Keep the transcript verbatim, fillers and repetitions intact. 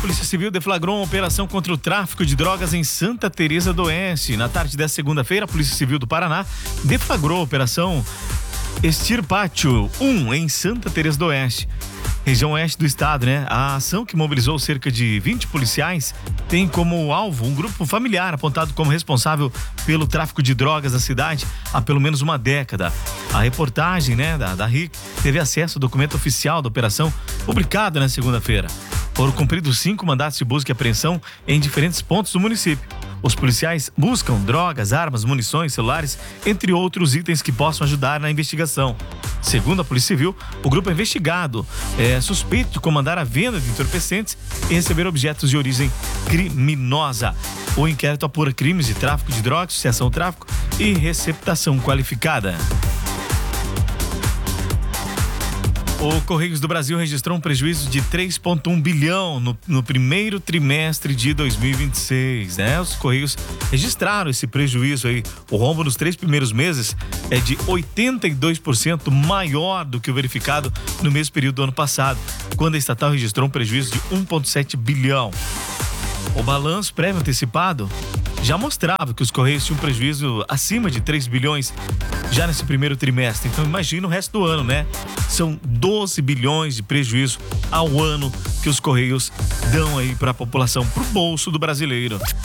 Polícia Civil deflagrou uma operação contra o tráfico de drogas em Santa Teresa do Oeste. Na tarde desta segunda-feira, a Polícia Civil do Paraná deflagrou a operação Estirpátio um em Santa Teresa do Oeste, região oeste do estado, né? A ação, que mobilizou cerca de vinte policiais, tem como alvo um grupo familiar apontado como responsável pelo tráfico de drogas da cidade há pelo menos uma década. A reportagem, né, da, da R I C teve acesso ao documento oficial da operação, publicado na segunda-feira. Foram cumpridos cinco mandatos de busca e apreensão em diferentes pontos do município. Os policiais buscam drogas, armas, munições, celulares, entre outros itens que possam ajudar na investigação. Segundo a Polícia Civil, o grupo é investigado é suspeito de comandar a venda de entorpecentes e receber objetos de origem criminosa. O inquérito apura crimes de tráfico de drogas, associação ao tráfico e receptação qualificada. O Correios do Brasil registrou um prejuízo de três vírgula um bilhão no, no primeiro trimestre de dois mil e vinte e seis, né? Os Correios registraram esse prejuízo aí. O rombo nos três primeiros meses é de oitenta e dois por cento maior do que o verificado no mesmo período do ano passado, quando a estatal registrou um prejuízo de um vírgula sete bilhão. O balanço prévio antecipado já mostrava que os Correios tinham um prejuízo acima de três bilhões já nesse primeiro trimestre. Então imagina o resto do ano, né? São doze bilhões de prejuízo ao ano que os Correios dão aí para a população, para o bolso do brasileiro.